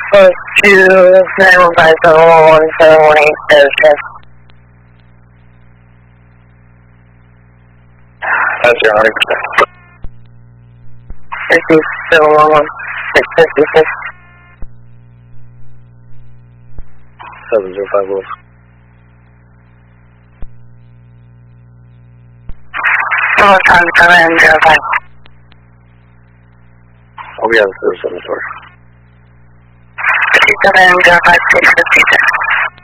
2, 915711718. That's your 100%. 656. 705 Wolf. Time 705. I'll be on the 7 store. 705 656.